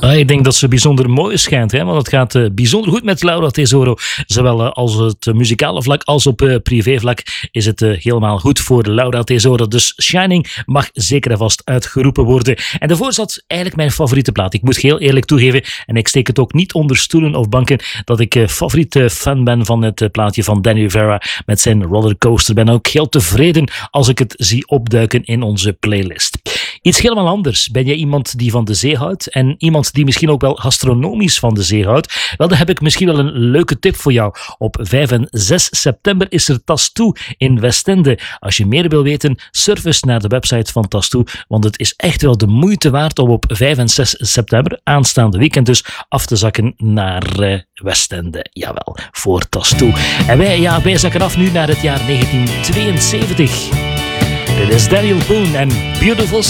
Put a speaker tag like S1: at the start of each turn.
S1: Ik denk dat ze bijzonder mooi schijnt, hè? Want het gaat bijzonder goed met Laura Tesoro. Zowel als het muzikale vlak als op privévlak is het helemaal goed voor Laura Tesoro. Dus Shining mag zeker en vast uitgeroepen worden. En daarvoor zat eigenlijk mijn favoriete plaat. Ik moet heel eerlijk toegeven, en ik steek het ook niet onder stoelen of banken, dat ik favoriete fan ben van het plaatje van Danny Rivera met zijn Rollercoaster. Ben ook heel tevreden als ik het zie opduiken in onze playlist. Iets helemaal anders. Ben jij iemand die van de zee houdt en iemand die misschien ook wel gastronomisch van de zee houdt? Wel, dan heb ik misschien wel een leuke tip voor jou. Op 5 en 6 september is er Tastoe in Westende. Als je meer wil weten, surf eens naar de website van Tastoe, want het is echt wel de moeite waard om op 5 en 6 september, aanstaande weekend dus, af te zakken naar Westende. Jawel, voor Tastoe. En wij zakken af nu naar het jaar 1972. Dit is Daniel Boone en Beautiful